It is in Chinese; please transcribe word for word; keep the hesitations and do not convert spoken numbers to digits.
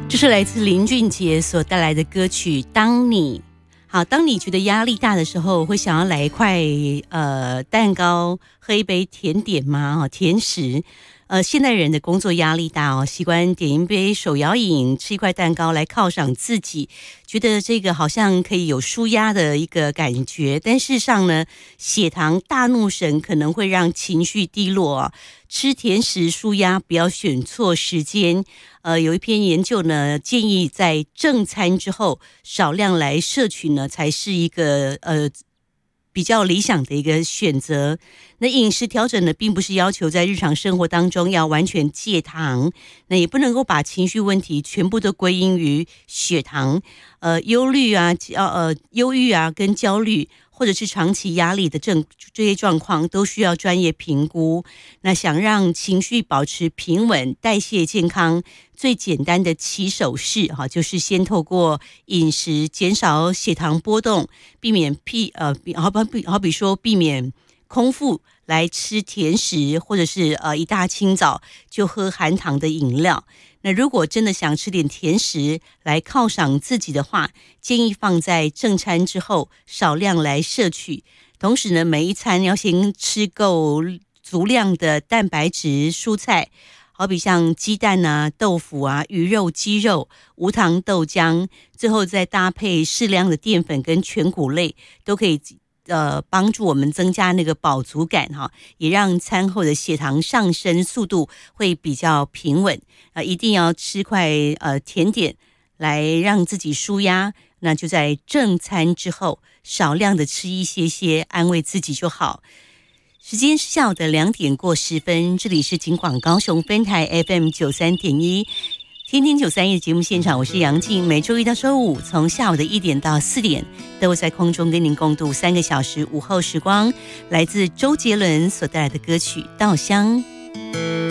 这是来自林俊杰所带来的歌曲《当你》。好，当你觉得压力大的时候，会想要来一块呃蛋糕，喝一杯甜点吗？哦，甜食。呃，现代人的工作压力大哦，习惯点一杯手摇饮，吃一块蛋糕来犒赏自己，觉得这个好像可以有舒压的一个感觉。但事实上呢，血糖大怒神可能会让情绪低落啊。吃甜食舒压，不要选错时间。呃，有一篇研究呢，建议在正餐之后少量来摄取呢，才是一个呃。比较理想的一个选择。那饮食调整呢，并不是要求在日常生活当中要完全戒糖，那也不能够把情绪问题全部都归因于血糖。呃，忧虑啊，呃，忧郁啊，跟焦虑，或者是长期压力的症这些状况，都需要专业评估。那想让情绪保持平稳、代谢健康，最简单的起手式哈，就是先透过饮食减少血糖波动，避免避呃，好比好比说避免空腹来吃甜食，或者是呃一大清早就喝含糖的饮料。那如果真的想吃点甜食来犒赏自己的话，建议放在正餐之后少量来摄取。同时呢，每一餐要先吃够足量的蛋白质蔬菜，好比像鸡蛋啊、豆腐啊、鱼肉、鸡肉、无糖豆浆，最后再搭配适量的淀粉跟全谷类，都可以呃帮助我们增加那个饱足感哈，也让餐后的血糖上升速度会比较平稳。呃，一定要吃块呃甜点来让自己舒压，那就在正餐之后少量的吃一些些，安慰自己就好。时间是下午的两点过十分，这里是警广高雄分台 F M 九三点一，天天九三一的节目现场，我是杨静。每周一到周五，从下午的一点到四点，都会在空中跟您共度三个小时午后时光。来自周杰伦所带来的歌曲《稻香》。